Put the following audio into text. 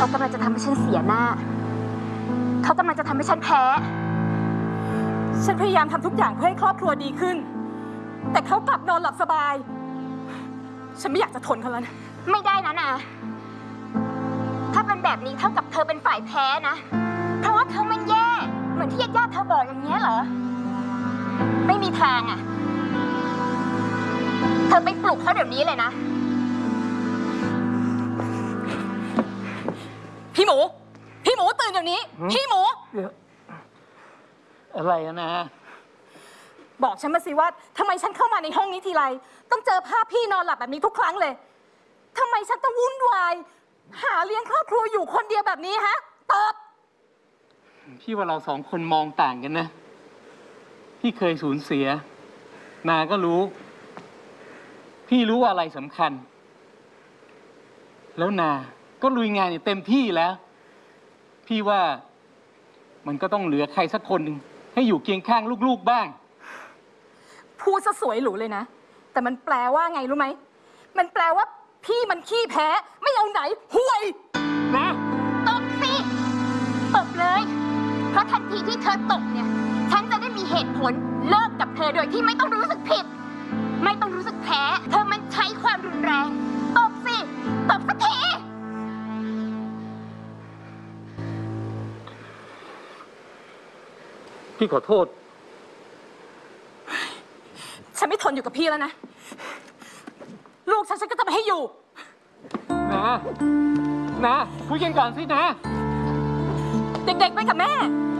เขากำลังจะทำให้ฉันเสียหน้าเขากำลังจะทำให้ฉันแพ้ฉันพยายามทำทุกอย่างเพื่อให้ครอบครัวดีขึ้นแต่เขากลับนอนหลับสบายฉันไม่อยากจะทนเขาแล้วนะไม่ได้นะนาถ้าเป็นแบบนี้เท่ากับเธอเป็นฝ่ายแพ้นะเพราะว่าเขามันแย่เหมือนที่ญาติเธอบอกอย่างนี้เหรอไม่มีทางอ่ะเธอไปปลุกเขาเดี๋ยวนี้เลยนะพี่หมูตื่นเดี๋ยวนี้พี่หมูอะไรนะบอกฉันมาสิว่าทำไมฉันเข้ามาในห้องนี้ทีไรต้องเจอภาพพี่นอนหลับแบบนี้ทุกครั้งเลยทำไมฉันต้องวุ่นวายหาเลี้ยงครอบครัวอยู่คนเดียวแบบนี้ฮะตอบพี่ว่าเราสองคนมองต่างกันนะพี่เคยสูญเสียนาก็รู้พี่รู้ว่าอะไรสำคัญแล้วนาก็ลุยงานอย่างเต็มที่แล้วพี่ว่ามันก็ต้องเหลือใครสักคนหนึ่งให้อยู่เคียงข้างลูกๆบ้างพูดซะสวยหรูเลยนะแต่มันแปลว่าไงรู้ไหมมันแปลว่าพี่มันขี้แพ้ไม่เอาไหนห่วยนะตบสิตบเลยเพราะทันทีที่เธอตบเนี่ยฉันจะได้มีเหตุผลเลิกกับเธอโดยที่ไม่ต้องรู้สึกผิดไม่ต้องรู้สึกแพ้เธอมันใช้ความรุนแรงตบสิตบสักทีพี่ขอโทษฉันไม่ทนอยู่กับพี่แล้วนะลูกฉันก็จะไม่ให้อยู่นะคุยกันก่อนสินะเด็กๆไปกับแม่